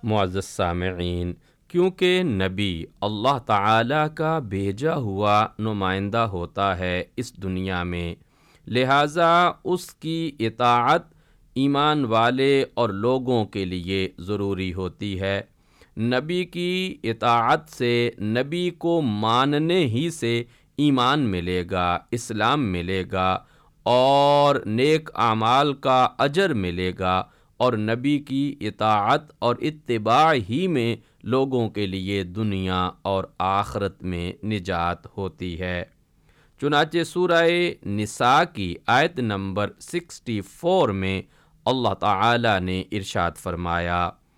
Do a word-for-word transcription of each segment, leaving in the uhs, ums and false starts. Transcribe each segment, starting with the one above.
معزز سامعین، کیونکہ نبی اللہ تعالیٰ کا بھیجا ہوا نمائندہ ہوتا ہے اس دنیا میں، لہٰذا اس کی اطاعت ایمان والے اور لوگوں کے لیے ضروری ہوتی ہے۔ نبی کی اطاعت سے، نبی کو ماننے ہی سے ایمان ملے گا، اسلام ملے گا اور نیک اعمال کا اجر ملے گا، اور نبی کی اطاعت اور اتباع ہی میں لوگوں کے لیے دنیا اور آخرت میں نجات ہوتی ہے۔ چنانچہ سورہ نساء کی آیت نمبر سکسٹی فور میں اللہ تعالی نے ارشاد فرمایا،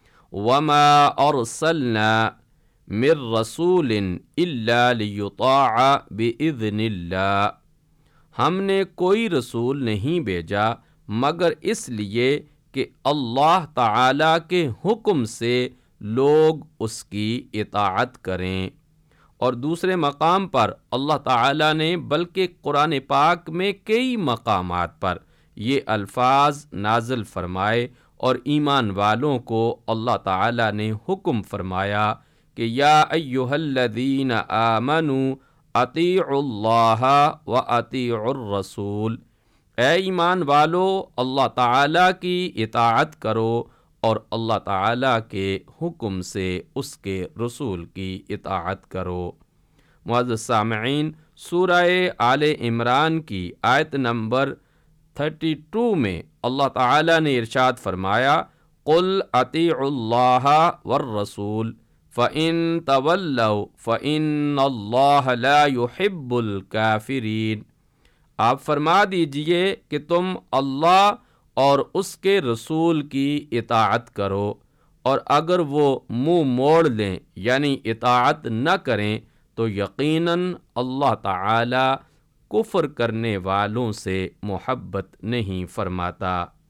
وَمَا أَرْسَلْنَا مِن رَّسُولٍ إِلَّا لِيُطَاعَ بِإِذْنِ اللَّهِ، ہم نے کوئی رسول نہیں بھیجا مگر اس لیے کہ اللہ تعالی کے حکم سے لوگ اس کی اطاعت کریں۔ اور دوسرے مقام پر اللہ تعالی نے بلکہ قرآن پاک میں کئی مقامات پر یہ الفاظ نازل فرمائے اور ایمان والوں کو اللہ تعالی نے حکم فرمایا کہ یا ایھا الذین آمنوا اطیعوا اللہ و اطیعوا الرسول، اے ایمان والو اللہ تعالیٰ کی اطاعت کرو اور اللہ تعالیٰ کے حکم سے اس کے رسول کی اطاعت کرو۔ معزز سامعین، سورہ آل عمران کی آیت نمبر تھرٹی ٹو میں اللہ تعالیٰ نے ارشاد فرمایا، قُلْ اطیعوا اللہ والرسول فَإِن تَوَلَّوْا فَإِنَّ اللَّهَ لَا يُحِبُّ الْكَافِرِينَ، آپ فرما دیجئے کہ تم اللہ اور اس کے رسول کی اطاعت کرو، اور اگر وہ منہ موڑ لیں یعنی اطاعت نہ کریں تو یقیناً اللہ تعالی کفر کرنے والوں سے محبت نہیں فرماتا۔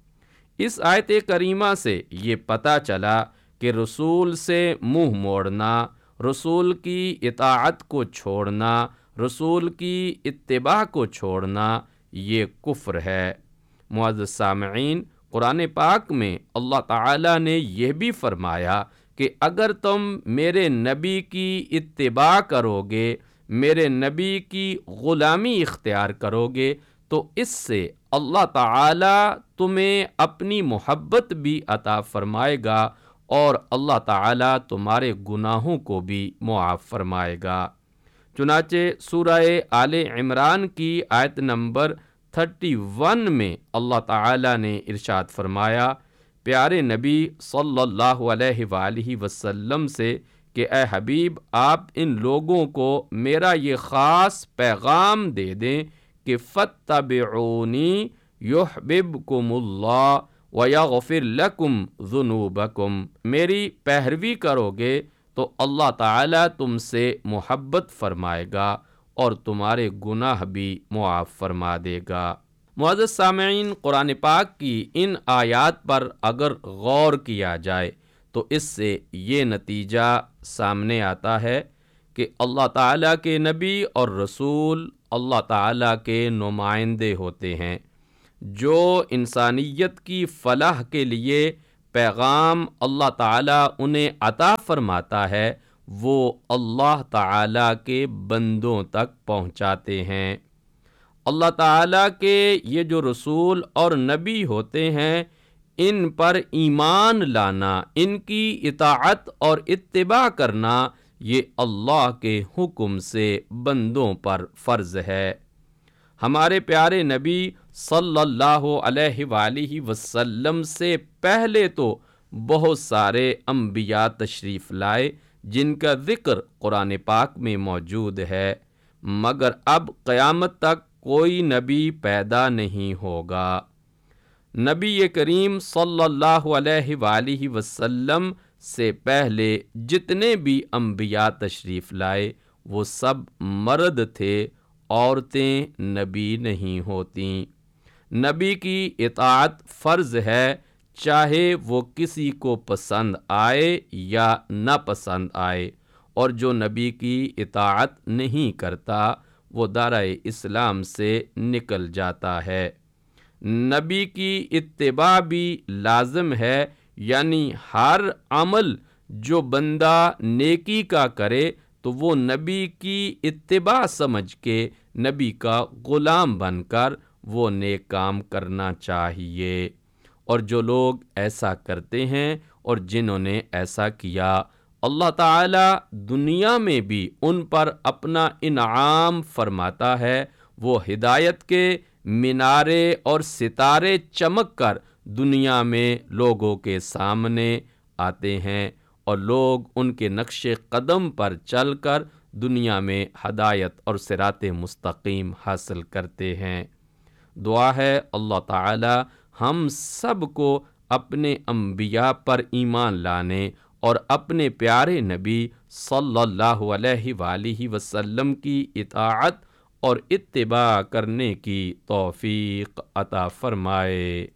اس آیت کریمہ سے یہ پتہ چلا کہ رسول سے منہ موڑنا، رسول کی اطاعت کو چھوڑنا، رسول کی اتباع کو چھوڑنا یہ کفر ہے۔ معزز سامعین، قرآن پاک میں اللہ تعالیٰ نے یہ بھی فرمایا کہ اگر تم میرے نبی کی اتباع کرو گے، میرے نبی کی غلامی اختیار کرو گے تو اس سے اللہ تعالیٰ تمہیں اپنی محبت بھی عطا فرمائے گا اور اللہ تعالیٰ تمہارے گناہوں کو بھی معاف فرمائے گا۔ چنانچہ سورہ آل عمران کی آیت نمبر تھرٹی ون میں اللہ تعالیٰ نے ارشاد فرمایا پیارے نبی صلی اللہ علیہ وآلہ وسلم سے کہ اے حبیب، آپ ان لوگوں کو میرا یہ خاص پیغام دے دیں کہ فَاتَّبِعُونِی یُحْبِبْکُمُ اللَّہ وَیَغْفِرْ لَکُمْ ذُنُوبَکُمْ، میری پیروی کرو گے تو اللہ تعالیٰ تم سے محبت فرمائے گا اور تمہارے گناہ بھی معاف فرما دے گا۔ معزز سامعین، قرآن پاک کی ان آیات پر اگر غور کیا جائے تو اس سے یہ نتیجہ سامنے آتا ہے کہ اللہ تعالیٰ کے نبی اور رسول اللہ تعالیٰ کے نمائندے ہوتے ہیں، جو انسانیت کی فلاح کے لیے پیغام اللہ تعالیٰ انہیں عطا فرماتا ہے وہ اللہ تعالیٰ کے بندوں تک پہنچاتے ہیں۔ اللہ تعالیٰ کے یہ جو رسول اور نبی ہوتے ہیں، ان پر ایمان لانا، ان کی اطاعت اور اتباع کرنا یہ اللہ کے حکم سے بندوں پر فرض ہے۔ ہمارے پیارے نبی صلی اللہ علیہ وآلہ وسلم سے پہلے تو بہت سارے انبیاء تشریف لائے جن کا ذکر قرآن پاک میں موجود ہے، مگر اب قیامت تک کوئی نبی پیدا نہیں ہوگا۔ نبی کریم صلی اللہ علیہ وآلہ وسلم سے پہلے جتنے بھی انبیاء تشریف لائے وہ سب مرد تھے، عورتیں نبی نہیں ہوتیں۔ نبی کی اطاعت فرض ہے، چاہے وہ کسی کو پسند آئے یا نہ پسند آئے، اور جو نبی کی اطاعت نہیں کرتا وہ دائرۂ اسلام سے نکل جاتا ہے۔ نبی کی اتباع بھی لازم ہے، یعنی ہر عمل جو بندہ نیکی کا کرے تو وہ نبی کی اتباع سمجھ کے نبی کا غلام بن کر وہ نیک کام کرنا چاہیے۔ اور جو لوگ ایسا کرتے ہیں اور جنہوں نے ایسا کیا، اللہ تعالی دنیا میں بھی ان پر اپنا انعام فرماتا ہے۔ وہ ہدایت کے مینارے اور ستارے چمک کر دنیا میں لوگوں کے سامنے آتے ہیں اور لوگ ان کے نقش قدم پر چل کر دنیا میں ہدایت اور صراط مستقیم حاصل کرتے ہیں۔ دعا ہے اللہ تعالی ہم سب کو اپنے انبیاء پر ایمان لانے اور اپنے پیارے نبی صلی اللہ علیہ وآلہ وسلم کی اطاعت اور اتباع کرنے کی توفیق عطا فرمائے۔